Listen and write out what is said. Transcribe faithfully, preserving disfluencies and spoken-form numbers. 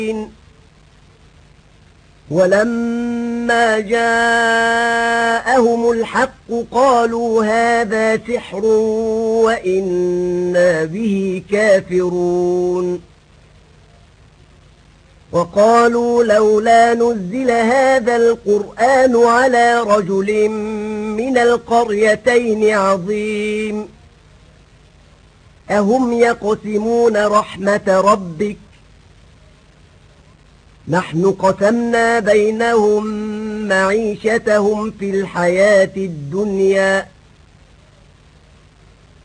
ولما جاءهم الحق قالوا هذا سحر وإنا به كافرون وقالوا لولا نزل هذا القرآن على رجل من القريتين عظيم أهم يقسمون رحمة ربك نحن قسمنا بينهم معيشتهم في الحياة الدنيا